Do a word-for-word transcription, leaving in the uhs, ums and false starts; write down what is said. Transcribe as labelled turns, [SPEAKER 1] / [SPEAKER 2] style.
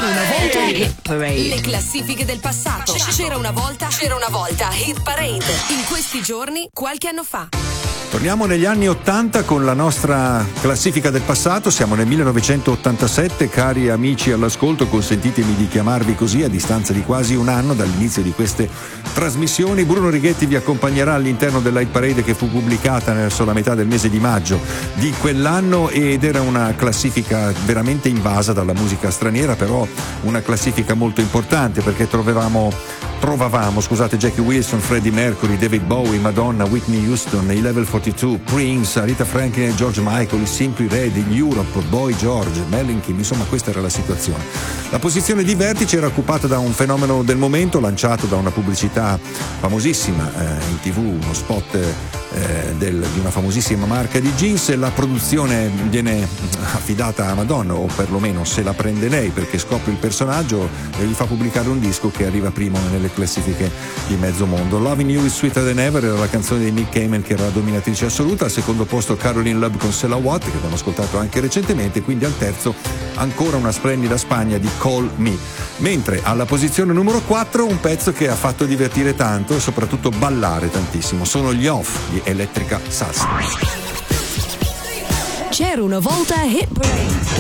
[SPEAKER 1] C'era una volta Hit Parade.
[SPEAKER 2] Le classifiche del passato. C'era una volta, c'era una volta Hit Parade. In questi giorni, qualche anno fa.
[SPEAKER 3] Torniamo negli anni ottanta con la nostra classifica del passato. Siamo nel millenovecentottantasette, cari amici all'ascolto, consentitemi di chiamarvi così a distanza di quasi un anno dall'inizio di queste trasmissioni. Bruno Righetti vi accompagnerà all'interno della Hit Parade che fu pubblicata verso la metà del mese di maggio di quell'anno, ed era una classifica veramente invasa dalla musica straniera, però una classifica molto importante perché trovavamo Trovavamo, scusate, Jackie Wilson, Freddie Mercury, David Bowie, Madonna, Whitney Houston, i Level quarantadue, Prince, Aretha Franklin e George Michael, i Simply Red, gli Europe, Boy George, Mellencamp, insomma questa era la situazione. La posizione di vertice era occupata da un fenomeno del momento lanciato da una pubblicità famosissima eh, in tv, uno spot eh, del, di una famosissima marca di jeans. La produzione viene affidata a Madonna, o perlomeno se la prende lei, perché scopre il personaggio e gli fa pubblicare un disco che arriva primo nelle classifiche di mezzo mondo. Loving You is Sweeter Than Ever era la canzone di Nick Cayman, che era la dominatrice assoluta. Al secondo posto Caroline Love con Sella Watt, che abbiamo ascoltato anche recentemente. Quindi al terzo ancora una splendida Spagna di Call Me. Mentre alla posizione numero quattro un pezzo che ha fatto divertire tanto e soprattutto ballare tantissimo sono gli Off di Electrica Salsa.
[SPEAKER 1] C'era una volta Hit Parade.